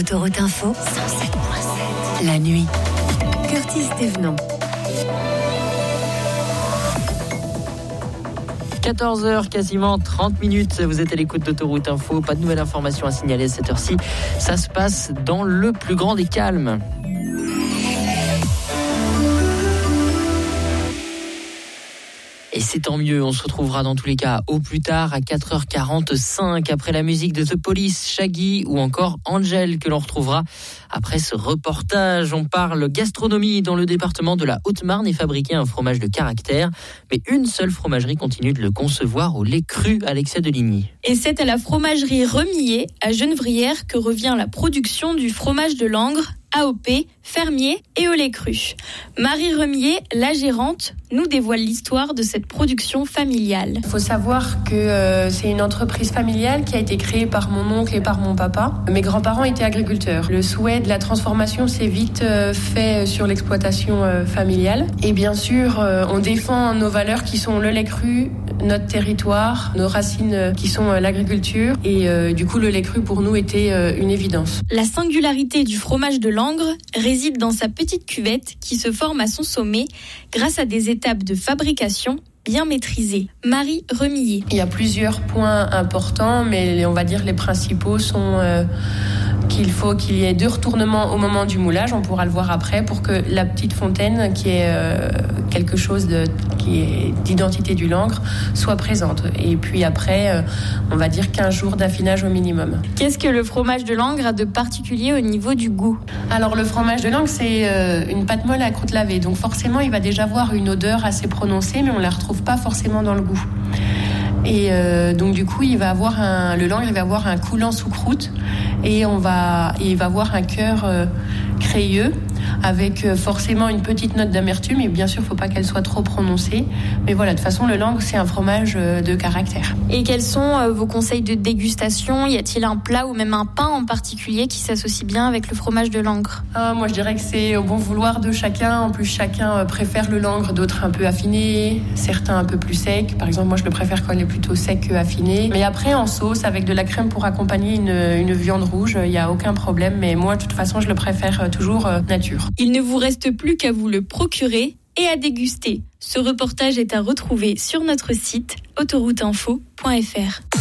Autoroute Info, 107.7. La nuit. Curtis Thévenon. 14h, quasiment 30 minutes. Vous êtes à l'écoute d'Autoroute Info. Pas de nouvelles informations à signaler à cette heure-ci. Ça se passe dans le plus grand des calmes. Et c'est tant mieux, on se retrouvera dans tous les cas au plus tard à 4h45 après la musique de The Police, Shaggy ou encore Angel que l'on retrouvera après ce reportage. On parle gastronomie. Dans le département de la Haute-Marne est fabriqué un fromage de caractère, mais une seule fromagerie continue de le concevoir au lait cru. Alexia Deligny. Et c'est à la fromagerie Remillet à Genevrières que revient la production du fromage de Langres, AOP, fermier et au lait cru. Marie Remillet, la gérante, nous dévoile l'histoire de cette production familiale. Il faut savoir que c'est une entreprise familiale qui a été créée par mon oncle et par mon papa. Mes grands-parents étaient agriculteurs. Le souhait de la transformation s'est vite fait sur l'exploitation familiale. Et bien sûr, on défend nos valeurs qui sont le lait cru, notre territoire, nos racines qui sont l'agriculture. Et du coup, le lait cru pour nous était une évidence. La singularité du fromage de Langres réside dans sa petite cuvette qui se forme à son sommet grâce à des étapes de fabrication bien maîtrisées. Marie Remillet. Il y a plusieurs points importants, mais on va dire les principaux sont qu'il faut qu'il y ait 2 retournements au moment du moulage, on pourra le voir après, pour que la petite fontaine, qui est quelque chose qui est d'identité du Langres, soit présente. Et puis après, on va dire 15 jours d'affinage au minimum. Qu'est-ce que le fromage de Langres a de particulier au niveau du goût ? Alors le fromage de Langres, c'est une pâte molle à croûte lavée, donc forcément il va déjà avoir une odeur assez prononcée, mais on ne la retrouve pas forcément dans le goût. Et donc du coup, le Langres, il va avoir un coulant sous croûte et il va avoir un cœur crayeux avec forcément une petite note d'amertume. Et bien sûr, il ne faut pas qu'elle soit trop prononcée. Mais voilà, de toute façon, le Langres, c'est un fromage de caractère. Et quels sont vos conseils de dégustation ? Y a-t-il un plat ou même un pain en particulier qui s'associe bien avec le fromage de Langres ? Moi, je dirais que c'est au bon vouloir de chacun. En plus, chacun préfère le Langres, d'autres un peu affiné, certains un peu plus secs. Par exemple, moi, je le préfère quand il est plutôt sec que affiné. Mais après, en sauce, avec de la crème pour accompagner une viande rouge, il n'y a aucun problème. Mais moi, de toute façon, je le préfère toujours nature. Il ne vous reste plus qu'à vous le procurer et à déguster. Ce reportage est à retrouver sur notre site autorouteinfo.fr.